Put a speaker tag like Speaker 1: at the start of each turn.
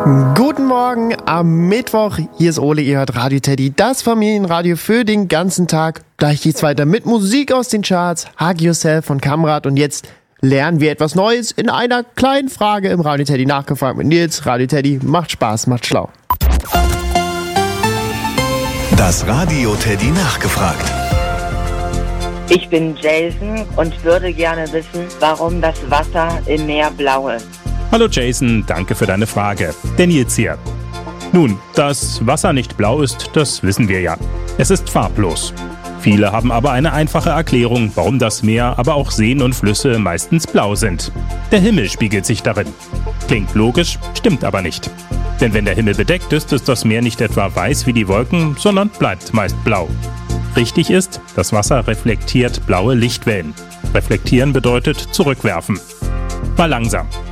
Speaker 1: Guten Morgen am Mittwoch. Hier ist Ole, ihr hört Radio Teddy, das Familienradio für den ganzen Tag. Gleich geht's weiter mit Musik aus den Charts, Hug Yourself von Kamrat. Und jetzt lernen wir etwas Neues in einer kleinen Frage im Radio Teddy nachgefragt mit Nils. Radio Teddy macht Spaß, macht schlau.
Speaker 2: Das Radio Teddy nachgefragt.
Speaker 3: Ich bin Jason und würde gerne wissen, warum das Wasser im Meer blau ist.
Speaker 4: Hallo Jason, danke für deine Frage. Der Nils hier. Nun, dass Wasser nicht blau ist, das wissen wir ja. Es ist farblos. Viele haben aber eine einfache Erklärung, warum das Meer, aber auch Seen und Flüsse meistens blau sind. Der Himmel spiegelt sich darin. Klingt logisch, stimmt aber nicht. Denn wenn der Himmel bedeckt ist, ist das Meer nicht etwa weiß wie die Wolken, sondern bleibt meist blau. Richtig ist, das Wasser reflektiert blaue Lichtwellen. Reflektieren bedeutet zurückwerfen. Mal langsam.